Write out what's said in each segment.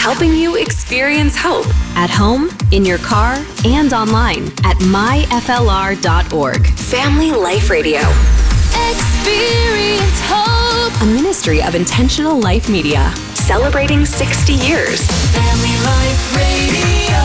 helping you experience hope at home, in your car, and online at myflr.org. Family Life Radio. Experience hope. A ministry of Intentional Life Media, celebrating 60 years. Family Life Radio.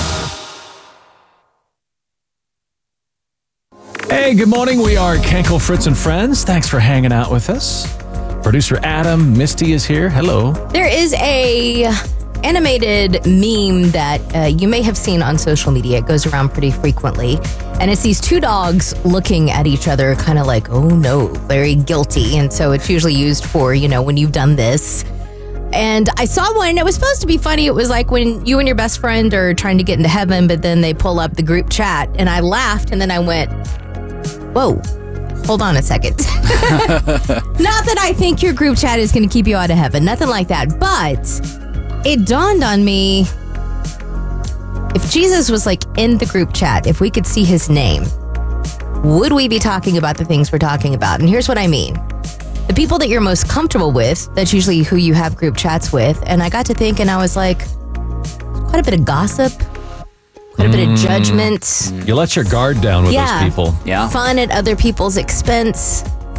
Hey, good morning. We are Kenkel, Fritz, and Friends. Thanks for hanging out with us. Producer Adam, Misty is here. Hello. There is a animated meme that you may have seen on social media. It goes around pretty frequently. And it's these two dogs looking at each other kind of like, oh no, very guilty. And so it's usually used for, when you've done this. And I saw one, and it was supposed to be funny. It was like when you and your best friend are trying to get into heaven, but then they pull up the group chat. And I laughed, and then I went, whoa, hold on a second. Not that I think your group chat is going to keep you out of heaven. Nothing like that. But it dawned on me, if Jesus was like in the group chat, if we could see his name, would we be talking about the things we're talking about? And here's what I mean. The people that you're most comfortable with, that's usually who you have group chats with. And I got to think, and I was like, quite a bit of gossip, quite a bit of judgment. You let your guard down with those people. Yeah. Fun at other people's expense.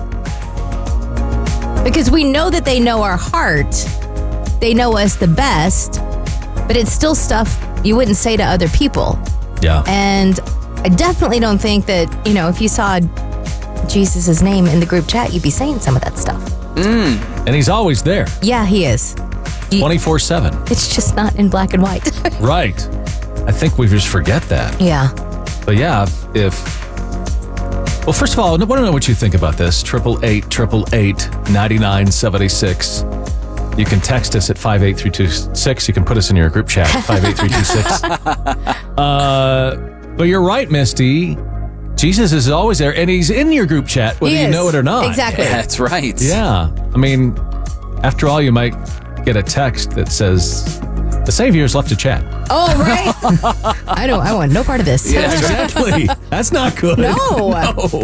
Because we know that they know our heart. They know us the best. But it's still stuff you wouldn't say to other people. Yeah. And I definitely don't think that, if you saw Jesus' name in the group chat, you'd be saying some of that stuff. And he's always there. Yeah, he is. 24/7. It's just not in black and white. Right. I think we just forget that. Yeah. But yeah, well, first of all, I want to know what you think about this. 888-888-9976. You can text us at 58326. You can put us in your group chat at 58326. But you're right, Misty. Jesus is always there, and he's in your group chat, whether you know it or not. Exactly. Yeah, that's right. Yeah. I mean, after all, you might get a text that says, the Savior's left to chat. Oh, right. I want no part of this. Yeah, exactly. That's not good. No.